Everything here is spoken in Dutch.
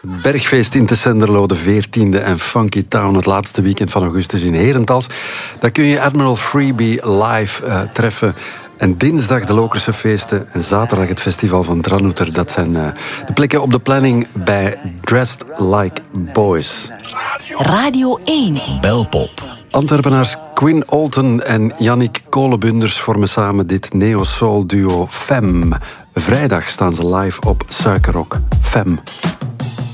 Bergfeest in Tessenderlo, de 14e en Funky Town, het laatste weekend van augustus in Herentals. Daar kun je Admiral Freebie live treffen. En dinsdag de Lokerse feesten en zaterdag het festival van Dranouter. Dat zijn de plekken op de planning bij Dressed Like Boys. Radio 1. Belpop. Antwerpenaars Quinn Olten en Yannick Kolenbunders vormen samen dit neo-soul duo Femme. Vrijdag staan ze live op Suikerrock. Femme.